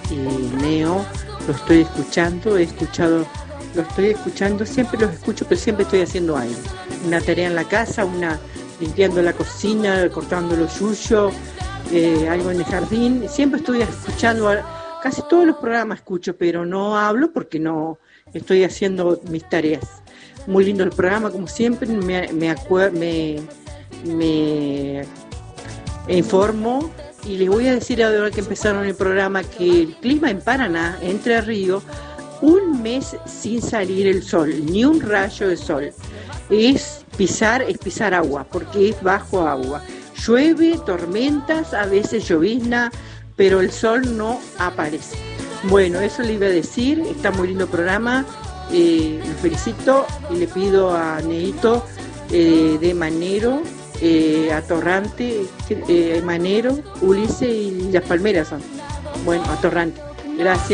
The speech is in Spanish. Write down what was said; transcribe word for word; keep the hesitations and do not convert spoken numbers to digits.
y Neo, lo estoy escuchando, he escuchado, lo estoy escuchando, siempre los escucho, pero siempre estoy haciendo algo. Una tarea en la casa, una limpiando la cocina, cortando los yuyos, eh, algo en el jardín. Siempre estoy escuchando, casi todos los programas escucho, pero no hablo porque no estoy haciendo mis tareas. Muy lindo el programa, como siempre, me, me, acuer, me, me informo. Y les voy a decir ahora que empezaron el programa que el clima en Paraná, Entre Ríos, un mes sin salir el sol, ni un rayo de sol. Es pisar, es pisar agua, porque es bajo agua. Llueve, tormentas, a veces llovizna, pero el sol no aparece. Bueno, eso le iba a decir, está muy lindo el programa, eh, lo felicito y le pido a Neito eh, de Manero, Eh, Atorrante, eh, Manero, Ulises y Las Palmeras son. Bueno, Atorrante. Gracias.